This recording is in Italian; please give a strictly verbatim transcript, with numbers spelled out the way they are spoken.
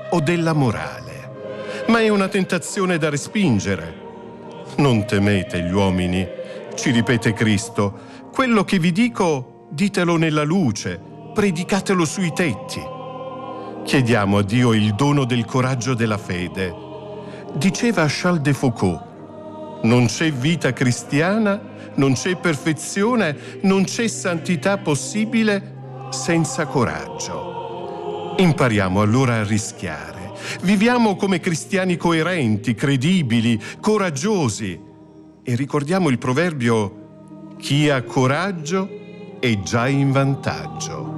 o della morale, ma è una tentazione da respingere. Non temete gli uomini, ci ripete Cristo, quello che vi dico ditelo nella luce, predicatelo sui tetti. Chiediamo a Dio il dono del coraggio della fede. Diceva Charles de Foucault: non c'è vita cristiana, non c'è perfezione, non c'è santità possibile senza coraggio. Impariamo allora a rischiare. Viviamo come cristiani coerenti, credibili, coraggiosi. E ricordiamo il proverbio: chi ha coraggio è già in vantaggio.